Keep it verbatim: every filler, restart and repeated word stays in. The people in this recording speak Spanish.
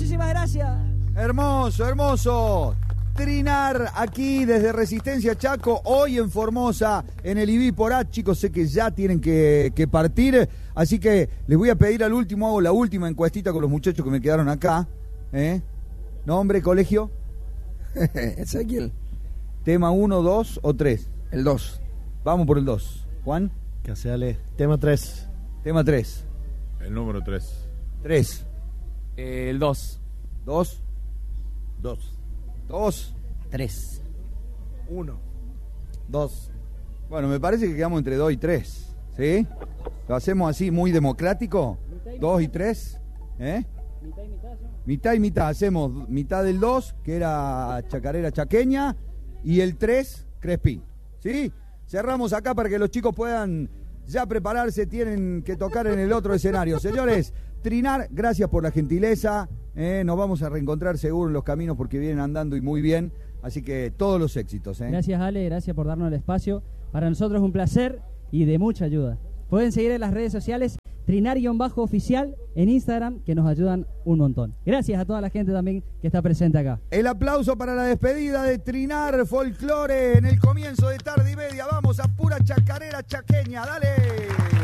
muchísimas gracias. Hermoso, hermoso. Trinar aquí desde Resistencia Chaco, hoy en Formosa, en el I B I por A. Chicos, sé que ya tienen que, que partir, así que les voy a pedir al último, hago la última encuestita con los muchachos que me quedaron acá. ¿eh? Nombre, colegio. Ezequiel. Tema uno, dos o tres. El dos. Vamos por el dos. Juan. ¿Qué hace, Ale? Tema tres. Tema tres. El número tres. tres. Eh, el dos. dos. Dos. dos. tres. uno. dos. Bueno, me parece que quedamos entre dos y tres. ¿Sí? Lo hacemos así, muy democrático. dos y tres. ¿Eh? Mitad y mitad. Mitad y mitad. Hacemos mitad del dos, que era chacarera chaqueña, y el tres, Crespín. ¿Sí? Cerramos acá para que los chicos puedan ya prepararse. Tienen que tocar en el otro escenario. Señores, Trinar, gracias por la gentileza. Eh, nos vamos a reencontrar seguro en los caminos porque vienen andando y muy bien. Así que todos los éxitos. ¿eh? Gracias, Ale, gracias por darnos el espacio. Para nosotros es un placer y de mucha ayuda. Pueden seguir en las redes sociales Trinar-oficial en Instagram, que nos ayudan un montón. Gracias a toda la gente también que está presente acá. El aplauso para la despedida de Trinar Folklore en el comienzo de Tarde y Media. Vamos a pura chacarera chaqueña, dale.